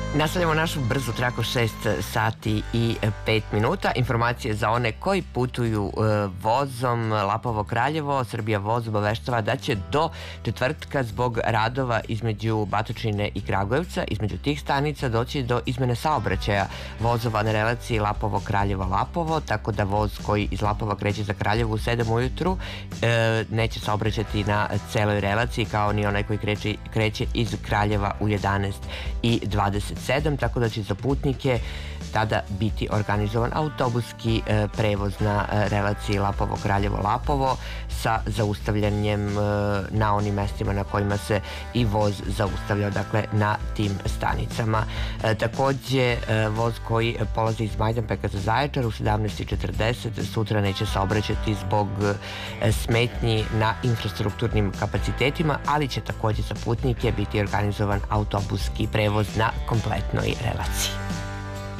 Nastavljamo našu brzu traku 6 sati i 5 minuta. Informacije za one koji putuju vozom Lapovo-Kraljevo. Srbija voz obaveštava da će do četvrtka zbog radova između Batočine i Kragujevca, između tih stanica, doći do izmene saobraćaja vozova na relaciji Lapovo-Kraljevo-Lapovo, tako da voz koji iz Lapova kreće za Kraljevo u 7 ujutru neće saobraćati na celoj relaciji, kao ni onaj koji kreće iz Kraljeva u 11:27, tako da će za putnike tada biti organizovan autobuski prevoz na relaciji Lapovo-Kraljevo-Lapovo sa zaustavljanjem na onim mestima na kojima se i voz zaustavljao, dakle na tim stanicama. Takođe, voz koji polazi iz Majdanpeka za Zaječar u 17:40 sutra neće saobraćati zbog smetnji na infrastrukturnim kapacitetima, ali će takođe za putnike biti organizovan autobuski prevoz na kompletnoj relaciji.